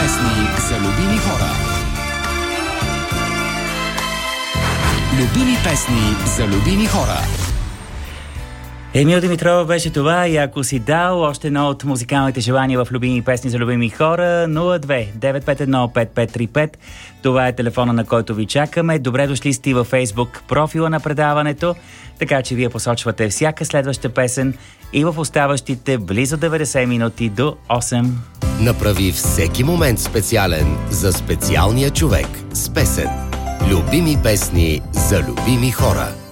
песни за любими хора. Любими песни за любими хора. Емил Димитрова беше това и ако си дал още едно от музикалните желания в любими песни за любими хора, 02-951-5535. Това е телефона, на който ви чакаме. Добре дошли сте във Фейсбук профила на предаването, така че вие посочвате всяка следваща песен и в оставащите близо 90 минути до 8. Направи всеки момент специален за специалния човек с песен. Любими песни за любими хора.